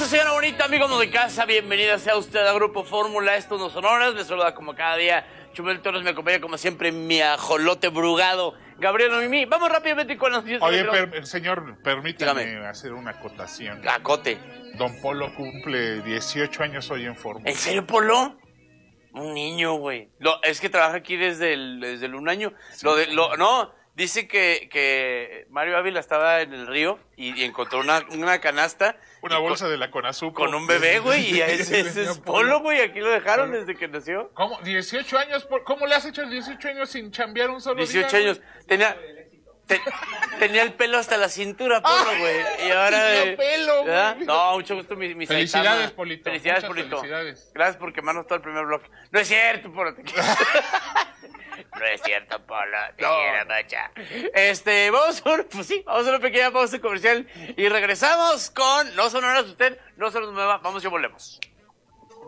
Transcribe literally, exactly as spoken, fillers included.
gusto, señora bonita, amigo de casa. Bienvenida sea usted a Grupo Fórmula. Estos no son horas. Les saluda como cada día Chumel Torres. Me acompaña como siempre mi ajolote brugado, Gabriel Noemí. Vamos rápidamente con las noticias. Oye, per, señor, permítame Dígame. hacer una acotación. Acote. Don Polo cumple dieciocho años hoy en Fórmula. ¿En serio, Polo? Un niño, güey. Lo, es que trabaja aquí desde el, desde el un año. Sí. Lo de, lo, no, dice que, que Mario Ávila estaba en el río y, y encontró una, una canasta. Una bolsa con, de la Conasupo. Con un bebé, güey, y ese, ese es Polo, güey. Aquí lo dejaron desde que nació. ¿Cómo? ¿dieciocho años? ¿Cómo le has hecho dieciocho años sin chambear un solo dieciocho día? dieciocho años. Tenía... Te, tenía el pelo hasta la cintura, Polo, güey. Y ahora... Tenía eh, pelo, güey. No, mucho gusto, mi, mi Felicidades, Saitama. Polito. Felicidades, Muchas Polito. Felicidades. Gracias por quemarnos todo el primer bloque. No es cierto, Polo. No es cierto, Polo. Te No. quiero, macha. Este, vamos a, una, pues sí, vamos a una pequeña pausa comercial y regresamos con No son horas usted, no se nos mueva. Vamos y volvemos.